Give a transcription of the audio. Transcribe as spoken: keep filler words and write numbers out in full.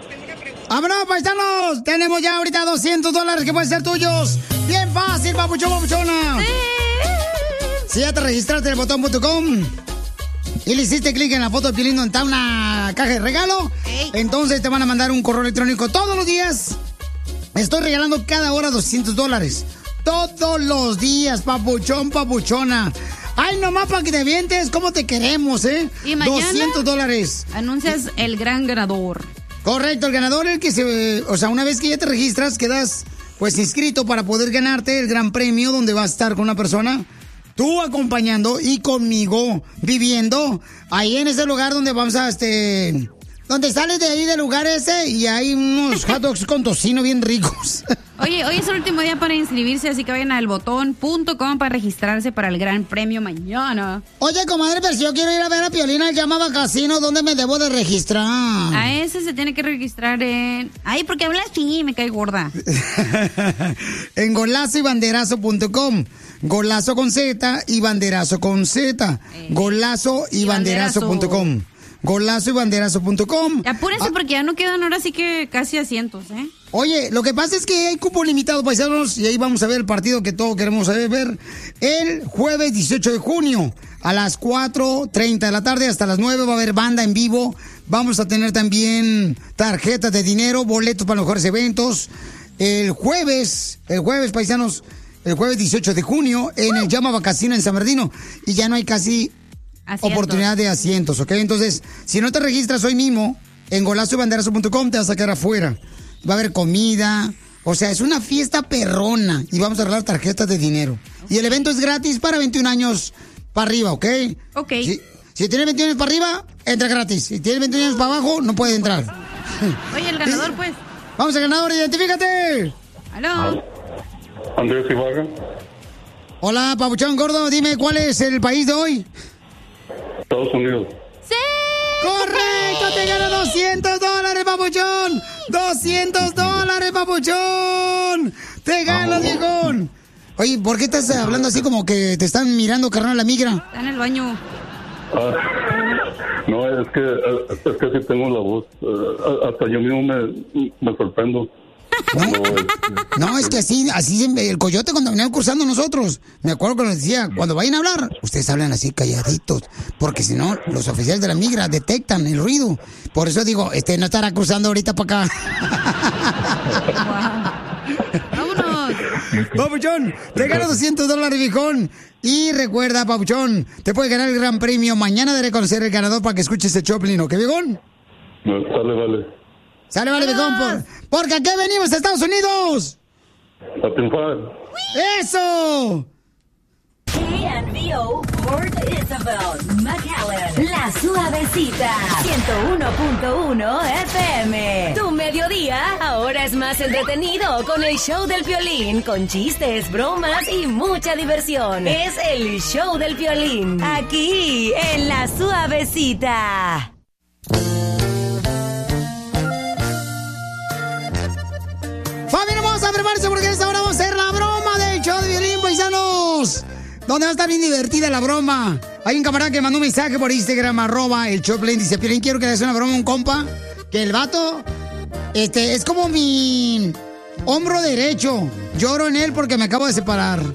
¡Vámonos, paisanos! Tenemos ya ahorita doscientos dólares que pueden ser tuyos. Bien fácil, papuchón, papuchona. Sí. Si ya te registraste en el botón punto com y le hiciste clic en la foto de Piolín donde está una caja de regalo, hey. Entonces te van a mandar un correo electrónico todos los días. Estoy regalando cada hora doscientos dólares. Todos los días, papuchón, papuchona. Ay, nomás para que te vientes, ¿cómo te queremos, eh? Y mañana doscientos dólares. Anuncias y... el gran ganador. Correcto, el ganador, el que se... O sea, una vez que ya te registras, quedas, pues, inscrito para poder ganarte el gran premio donde vas a estar con una persona, tú acompañando y conmigo viviendo ahí en ese lugar donde vamos a, este... Donde sales de ahí del lugar ese y hay unos hot dogs con tocino bien ricos. Oye, hoy es el último día para inscribirse, así que vayan al botón punto com para registrarse para el gran premio mañana. Oye, comadre, pero si yo quiero ir a ver a Piolín al Llamaba Casino, ¿dónde me debo de registrar? A ese se tiene que registrar en... Ay, porque hablas así, me cae gorda. En golazo y banderazo punto com. Golazo con Z y banderazo con Z. Eh, golazo y, y banderazo punto com. Golazo y banderazo punto com. Apúrense ah. porque ya no quedan ahora sí que casi asientos, ¿eh? Oye, lo que pasa es que hay cupo limitado, paisanos, y ahí vamos a ver el partido que todos queremos ver el jueves dieciocho de junio a las cuatro treinta de la tarde hasta las nueve va a haber banda en vivo. Vamos a tener también tarjetas de dinero, boletos para los mejores eventos. El jueves, el jueves, paisanos, el jueves dieciocho de junio en el Llamaba Casino en San Bernardino. Y ya no hay casi asientos. Oportunidad de asientos, ¿ok? Entonces, si no te registras hoy mismo en golazo y banderazo punto com, te vas a quedar afuera. Va a haber comida, o sea, es una fiesta perrona y vamos a regalar tarjetas de dinero. Okay. Y el evento es gratis para veintiún años para arriba, ¿ok? Ok. Si, si tienes veintiún años para arriba, entra gratis. Si tienes veintiún años para abajo, no puedes entrar. Oye, el ganador, pues. Vamos al ganador, identifícate. Aló. Andrés Ibarra. Hola, papuchón gordo, dime, ¿cuál es el país de hoy? Estados Unidos. ¡Sí! ¡Correcto! ¡Te gano doscientos dólares, papuchón! ¡doscientos dólares, papuchón! ¡Te ganas, viejón! Oye, ¿por qué estás hablando así como que te están mirando, carnal, la migra? Está en el baño. Ah, no, es que, es que sí tengo la voz. Hasta yo mismo me, me sorprendo. No, no, es que así, así el coyote cuando venían cursando nosotros, me acuerdo que nos decía, cuando vayan a hablar, ustedes hablan así calladitos, porque si no, los oficiales de la migra detectan el ruido. Por eso digo, este no estará cruzando ahorita para acá. Wow. ¡Vámonos! Papuchón, te ganas doscientos dólares, viejón. Y recuerda, Papuchón, te puede ganar el gran premio. Mañana daré a conocer el ganador para que escuches el Choplin, ¿ok, viejón? No, sale, vale. Sale, vale, viejón, por, porque aquí venimos a Estados Unidos. A triunfar. ¡Eso! K and V O, Port Isabel, McAllen, La Suavecita, ciento uno punto uno F M. Tu mediodía ahora es más entretenido con el show del Piolín, con chistes, bromas y mucha diversión. Es el show del Piolín, aquí en La Suavecita. Familia, vamos a prepararse porque esta hora vamos a hacer la broma del show de Piolín, paisanos. Donde va a estar bien divertida la broma. Hay un camarada que mandó un mensaje por Instagram, arroba el Choplin, dice, Piolín, quiero que le hagas una broma a un compa, que el vato, este, es como mi hombro derecho. Lloro en él porque me acabo de separar.